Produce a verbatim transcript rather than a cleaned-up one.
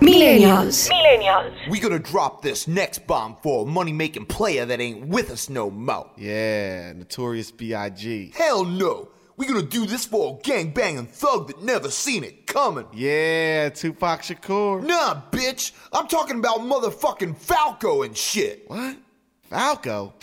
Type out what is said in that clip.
Millennials. Millennials. We gonna drop this next bomb for a money-making player that ain't with us no more. Yeah, Notorious B I G Hell no. We gonna do this for a gang-banging thug that never seen it coming. Yeah, Tupac Shakur. Nah, bitch. I'm talking about motherfucking Falco and shit. What? Falco?